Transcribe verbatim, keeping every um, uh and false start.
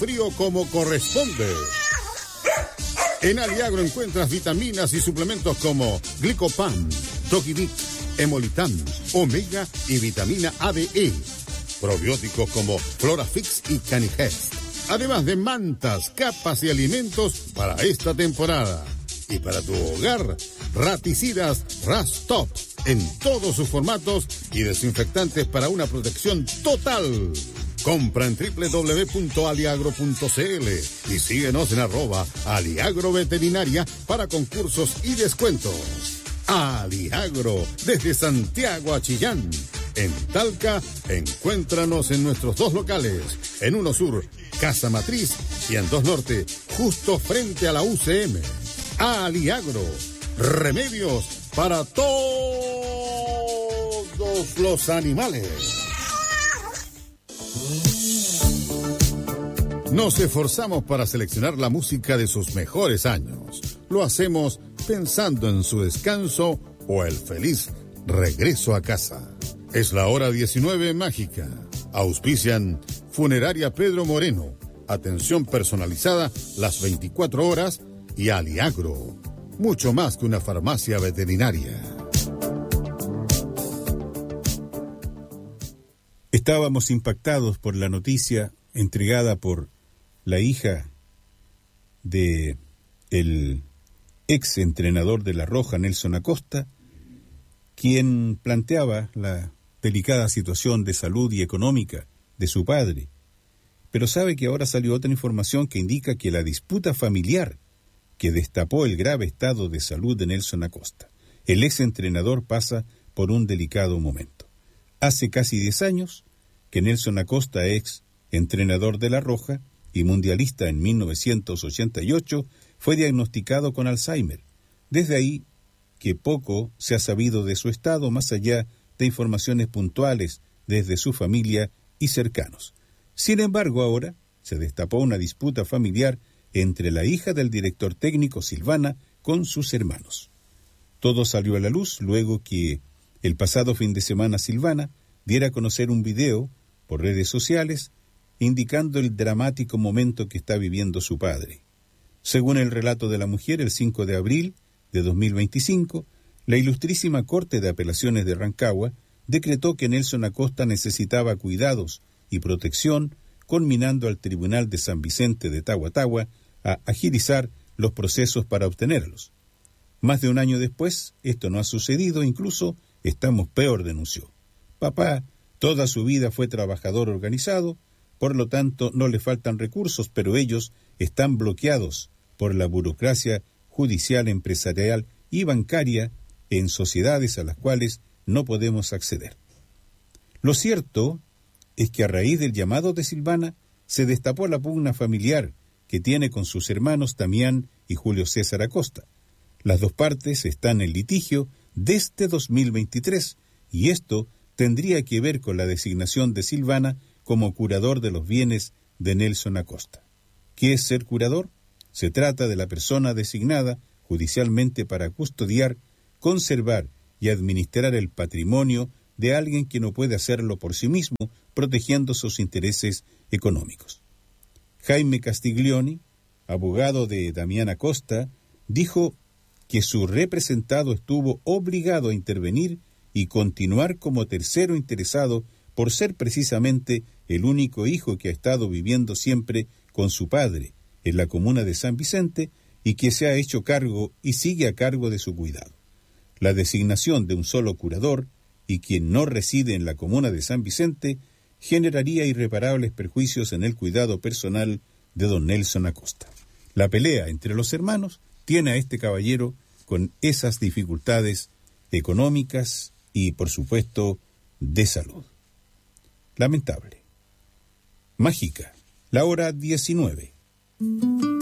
frío como corresponde. En Aliagro encuentras vitaminas y suplementos como Glicopan, Dogivic, Emolitan, Omega y vitamina A D E. Probióticos como Florafix y Canigest. Además de mantas, capas y alimentos para esta temporada. Y para tu hogar, raticidas Rastop en todos sus formatos y desinfectantes para una protección total. Compra en doble u doble u doble u punto aliagro punto c l y síguenos en arroba Aliagro Veterinaria para concursos y descuentos. Aliagro, desde Santiago a Chillán. En Talca, encuéntranos en nuestros dos locales. En uno sur, Casa Matriz, y en dos norte, justo frente a la U C M. Aliagro, remedios para todos los animales. Nos esforzamos para seleccionar la música de sus mejores años. Lo hacemos pensando en su descanso o el feliz regreso a casa. Es la hora diecinueve mágica. Auspician Funeraria Pedro Moreno. Atención personalizada las veinticuatro horas y Aliagro. Mucho más que una farmacia veterinaria. Estábamos impactados por la noticia entregada por la hija de el ex entrenador de La Roja, Nelson Acosta, quien planteaba la delicada situación de salud y económica de su padre. Pero sabe que ahora salió otra información que indica que la disputa familiar que destapó el grave estado de salud de Nelson Acosta, el ex entrenador, pasa por un delicado momento. Hace casi diez años que Nelson Acosta, ex entrenador de La Roja y mundialista en mil novecientos ochenta y ocho, fue diagnosticado con Alzheimer. Desde ahí que poco se ha sabido de su estado, más allá de informaciones puntuales desde su familia y cercanos. Sin embargo, ahora se destapó una disputa familiar entre la hija del director técnico, Silvana, con sus hermanos. Todo salió a la luz luego que el pasado fin de semana Silvana diera a conocer un video por redes sociales indicando el dramático momento que está viviendo su padre. Según el relato de la mujer, el cinco de abril de dos mil veinticinco, la Ilustrísima Corte de Apelaciones de Rancagua decretó que Nelson Acosta necesitaba cuidados y protección, conminando al Tribunal de San Vicente de Tagua Tagua a agilizar los procesos para obtenerlos. Más de un año después, esto no ha sucedido, incluso estamos peor, denunció. Papá toda su vida fue trabajador organizado, por lo tanto no le faltan recursos, pero ellos están bloqueados por la burocracia judicial, empresarial y bancaria en sociedades a las cuales no podemos acceder. Lo cierto es que a raíz del llamado de Silvana se destapó la pugna familiar que tiene con sus hermanos Damián y Julio César Acosta. Las dos partes están en litigio desde dos mil veintitrés y esto tendría que ver con la designación de Silvana como curador de los bienes de Nelson Acosta. ¿Qué es ser curador? Se trata de la persona designada judicialmente para custodiar, conservar y administrar el patrimonio de alguien que no puede hacerlo por sí mismo, protegiendo sus intereses económicos. Jaime Castiglioni, abogado de Damián Acosta, dijo que su representado estuvo obligado a intervenir y continuar como tercero interesado por ser precisamente el único hijo que ha estado viviendo siempre con su padre en la comuna de San Vicente y que se ha hecho cargo y sigue a cargo de su cuidado. La designación de un solo curador y quien no reside en la comuna de San Vicente generaría irreparables perjuicios en el cuidado personal de don Nelson Acosta. La pelea entre los hermanos tiene a este caballero con esas dificultades económicas y, por supuesto, de salud. Lamentable. Mágica, la hora diecinueve.